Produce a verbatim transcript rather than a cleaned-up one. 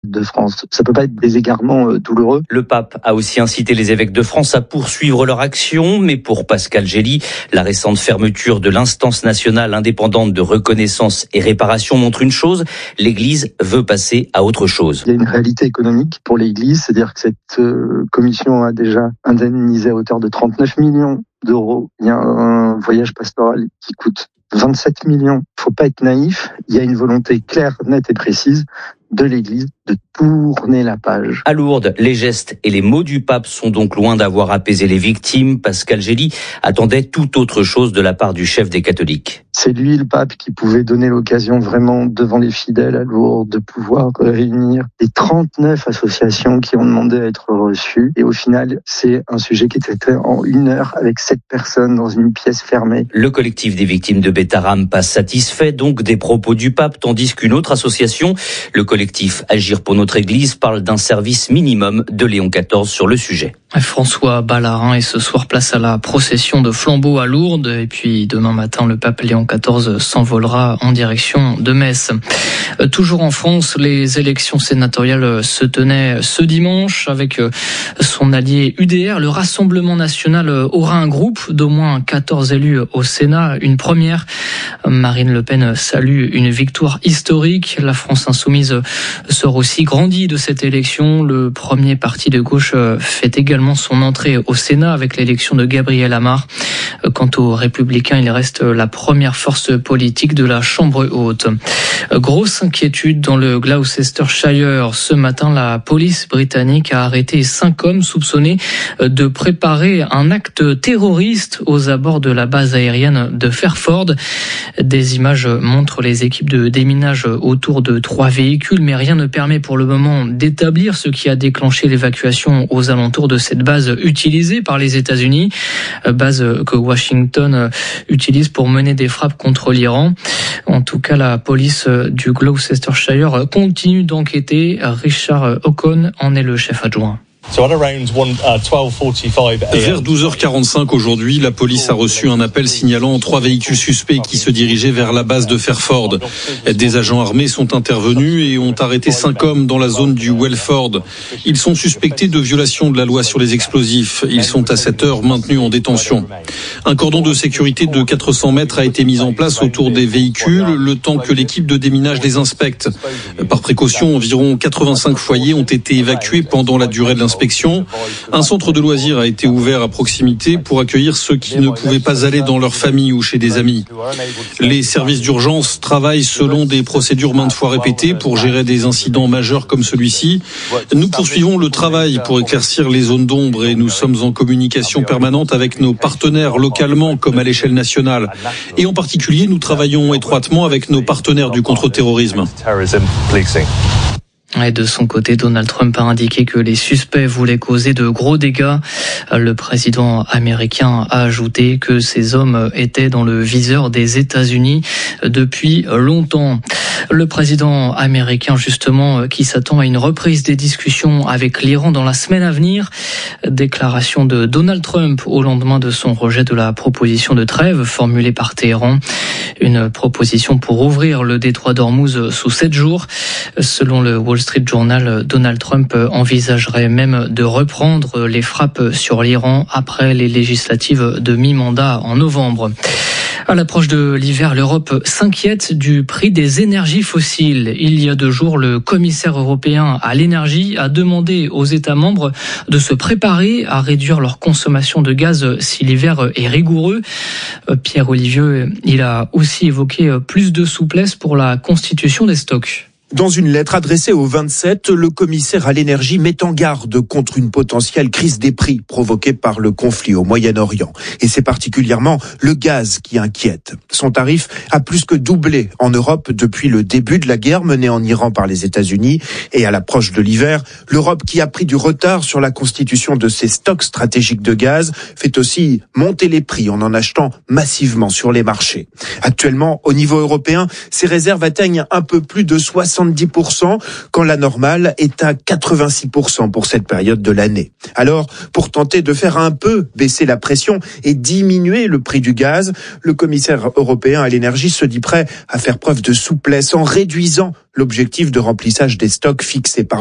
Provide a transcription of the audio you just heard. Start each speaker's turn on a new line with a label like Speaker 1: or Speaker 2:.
Speaker 1: de France. Ça peut pas être des égarements douloureux.
Speaker 2: Le pape a aussi incité les évêques de France à poursuivre leur action, mais pour Pascal Gély, la récente fermeture de l'instance nationale indépendante de reconnaissance et réparation montre une chose, l'Église veut passer à autre chose.
Speaker 1: Il y a une réalité économique pour l'Église, c'est-à-dire que cette commission a déjà indemnisé à hauteur de trente-neuf millions d'euros. Il y a un voyage pastoral qui coûte vingt-sept millions. Faut pas être naïf. Il y a une volonté claire, nette et précise de l'Église de tourner la page.
Speaker 2: À Lourdes, les gestes et les mots du pape sont donc loin d'avoir apaisé les victimes. Pascal Gély attendait tout autre chose de la part du chef des catholiques.
Speaker 1: C'est lui, le pape, qui pouvait donner l'occasion vraiment devant les fidèles à Lourdes de pouvoir réunir les trente-neuf associations qui ont demandé à être reçues. Et au final, c'est un sujet qui était fait en une heure avec sept personnes dans une pièce fermée.
Speaker 2: Le collectif des victimes de Beth Aram pas satisfait donc des propos du pape, tandis qu'une autre association, le collectif Agir pour notre Église, parle d'un service minimum de Léon quatorze sur le sujet.
Speaker 3: François Ballarin et ce soir place à la procession de flambeaux à Lourdes et puis demain matin le pape Léon quatorze s'envolera en direction de Metz. Toujours en France, les élections sénatoriales se tenaient ce dimanche avec son allié U D R. Le Rassemblement national aura un groupe d'au moins quatorze élus au Sénat, une première. Marine Le Pen salue une victoire historique. La France insoumise sort aussi grandie de cette élection. Le premier parti de gauche fait également son entrée au Sénat avec l'élection de Gabriel Amar. Quant aux Républicains, il reste la première force politique de la Chambre haute. Grosse inquiétude dans le Gloucestershire. Ce matin, la police britannique a arrêté cinq hommes soupçonnés de préparer un acte terroriste aux abords de la base aérienne de Fairford. Des images montrent les équipes de déminage autour de trois véhicules, mais rien ne permet pour le moment d'établir ce qui a déclenché l'évacuation aux alentours de cette base utilisée par les États-Unis, base que Washington utilise pour mener des frappes contre l'Iran. En tout cas, la police du Gloucestershire continue d'enquêter. Richard Ocon en est le chef adjoint.
Speaker 4: Vers douze heures quarante-cinq aujourd'hui, la police a reçu un appel signalant trois véhicules suspects qui se dirigeaient vers la base de Fairford. Des agents armés sont intervenus et ont arrêté cinq hommes dans la zone du Welford. Ils sont suspectés de violation de la loi sur les explosifs. Ils sont à cette heure maintenus en détention. Un cordon de sécurité de quatre cents mètres a été mis en place autour des véhicules, le temps que l'équipe de déminage les inspecte. Par précaution, environ quatre-vingt-cinq foyers ont été évacués pendant la durée de l'inspection. Un centre de loisirs a été ouvert à proximité pour accueillir ceux qui ne pouvaient pas aller dans leur famille ou chez des amis. Les services d'urgence travaillent selon des procédures maintes fois répétées pour gérer des incidents majeurs comme celui-ci. Nous poursuivons le travail pour éclaircir les zones d'ombre et nous sommes en communication permanente avec nos partenaires localement comme à l'échelle nationale. Et en particulier, nous travaillons étroitement avec nos partenaires du contre-terrorisme.
Speaker 3: Et de son côté, Donald Trump a indiqué que les suspects voulaient causer de gros dégâts. Le président américain a ajouté que ces hommes étaient dans le viseur des États-Unis depuis longtemps. Le président américain, justement, qui s'attend à une reprise des discussions avec l'Iran dans la semaine à venir. Déclaration de Donald Trump au lendemain de son rejet de la proposition de trêve formulée par Téhéran. Une proposition pour ouvrir le détroit d'Ormuz sous sept jours. Selon le Wall Street Journal, Donald Trump envisagerait même de reprendre les frappes sur l'Iran après les législatives de mi-mandat en novembre. À l'approche de l'hiver, l'Europe s'inquiète du prix des énergies fossiles. Il y a deux jours, le commissaire européen à l'énergie a demandé aux États membres de se préparer à réduire leur consommation de gaz si l'hiver est rigoureux. Pierre Olivier, il a aussi évoqué plus de souplesse pour la constitution des stocks.
Speaker 5: Dans une lettre adressée aux vingt-sept, le commissaire à l'énergie met en garde contre une potentielle crise des prix provoquée par le conflit au Moyen-Orient. Et c'est particulièrement le gaz qui inquiète. Son tarif a plus que doublé en Europe depuis le début de la guerre menée en Iran par les États-Unis. Et à l'approche de l'hiver, l'Europe, qui a pris du retard sur la constitution de ses stocks stratégiques de gaz, fait aussi monter les prix en en achetant massivement sur les marchés. Actuellement, au niveau européen, ces réserves atteignent un peu plus de soixante soixante-dix pour cent, quand la normale est à quatre-vingt-six pour cent pour cette période de l'année. Alors, pour tenter de faire un peu baisser la pression et diminuer le prix du gaz, le commissaire européen à l'énergie se dit prêt à faire preuve de souplesse en réduisant l'objectif de remplissage des stocks fixé par